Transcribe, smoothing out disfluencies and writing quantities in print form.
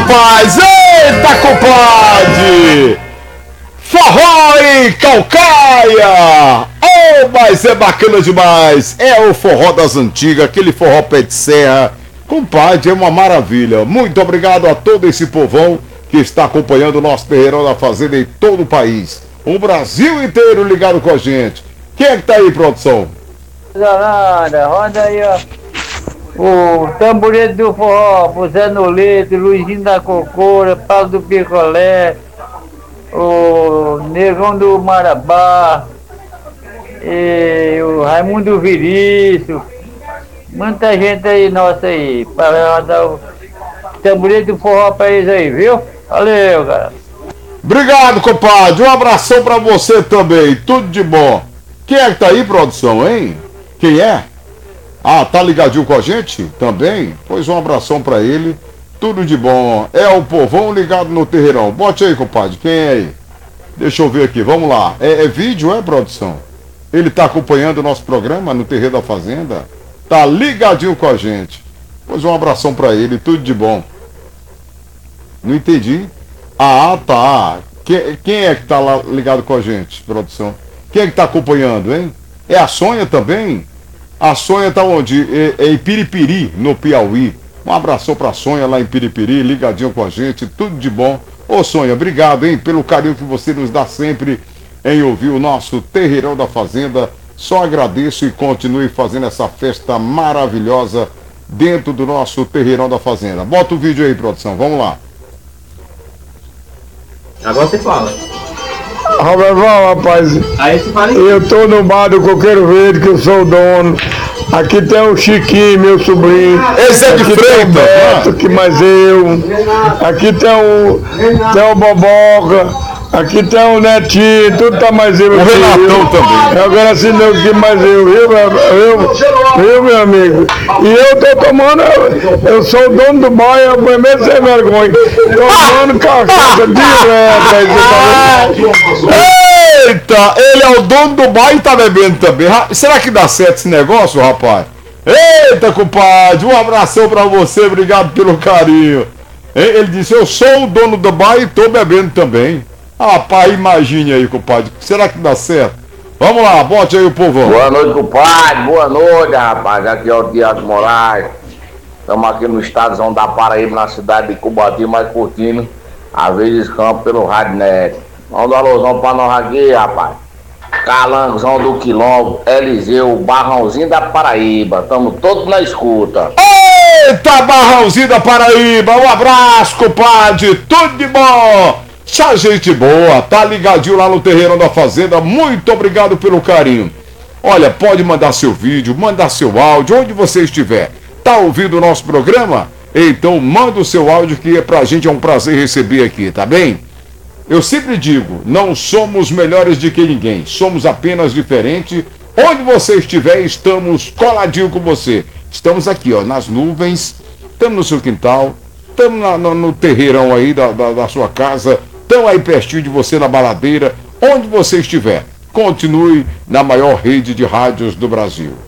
rapaz! Eita, compadre! Forró em Calcaia! Oh, mas é bacana demais! É o forró das antigas, aquele forró pé de serra. Compadre, é uma maravilha. Muito obrigado a todo esse povão que está acompanhando o nosso Terreirão da Fazenda em todo o país. O Brasil inteiro ligado com a gente. Quem é que tá aí, produção? Nada, roda aí, ó. O tamborete do forró, o Zé Nolete, Luizinho da Cocora, Paulo do Picolé, o Negão do Marabá, e o Raimundo Virício, muita gente aí nossa aí, para dar o tamborete do forró pra eles aí, viu? Valeu, cara. Obrigado, compadre. Um abração pra você também. Tudo de bom. Quem é que tá aí, produção, hein? Quem é? Ah, tá ligadinho com a gente também? Pois um abração pra ele. Tudo de bom. É o povão ligado no terreirão. Bote aí, compadre. Quem é aí? Deixa eu ver aqui. Vamos lá. É vídeo, é, produção? Ele tá acompanhando o nosso programa no Terreiro da Fazenda? Tá ligadinho com a gente. Pois um abração pra ele. Tudo de bom. Não entendi. Ah, tá. Quem é que tá lá ligado com a gente, produção? Quem é que tá acompanhando, hein? É a Sônia também? A Sônia tá onde? É em Piripiri, no Piauí. Um abração pra Sônia lá em Piripiri, ligadinho com a gente, tudo de bom. Ô Sônia, obrigado, hein, pelo carinho que você nos dá sempre em ouvir o nosso Terreirão da Fazenda. Só agradeço e continue fazendo essa festa maravilhosa dentro do nosso Terreirão da Fazenda. Bota o vídeo aí, produção, vamos lá. Agora você fala. Roberval, rapaz, Aí você fala. eu tô no bar do Coqueiro Verde, que eu sou o dono. Aqui tem o Chiquinho, meu sobrinho. Esse é de Aqui tem o Beto, que mais eu. Aqui tem o Boboca. Aqui tem o Netinho, tudo tá mais eu. O aqui, Renatão também. Agora assim não que mais eu, viu, meu amigo? E eu tô tomando, eu sou o dono do bar, eu mesmo sem vergonha. Tomando cachaça direto aí, você tá vendo? Eita, ele é o dono do bar e tá bebendo também. Será que dá certo esse negócio, rapaz? Eita, compadre, um abração pra você, obrigado pelo carinho. Ele disse, eu sou o dono do bar e tô bebendo também. Rapaz, imagine aí, compadre, será que dá certo? Vamos lá, bote aí o povão. Boa noite, compadre, boa noite, rapaz. Aqui é o Tiago Moraes. Estamos aqui no estadozão da Paraíba, na cidade de Cubatinho, mais curtindo a Vezes Campo pelo Rádio Net. Manda um alôzão pra nós aqui, rapaz. Calangozão do Quilombo, Eliseu, Barrãozinho da Paraíba. Estamos todos na escuta. Eita, Barrãozinho da Paraíba, um abraço, compadre, tudo de bom. Tchau, gente boa, tá ligadinho lá no Terreirão da Fazenda, muito obrigado pelo carinho. Olha, pode mandar seu vídeo, mandar seu áudio, onde você estiver. Tá ouvindo o nosso programa? Então manda o seu áudio que pra gente é um prazer receber aqui, tá bem? Eu sempre digo, não somos melhores do que ninguém, somos apenas diferentes. Onde você estiver, estamos coladinho com você. Estamos aqui, ó, nas nuvens, estamos no seu quintal, estamos no terreirão aí da sua casa, estamos aí pertinho de você na baladeira, onde você estiver. Continue na maior rede de rádios do Brasil.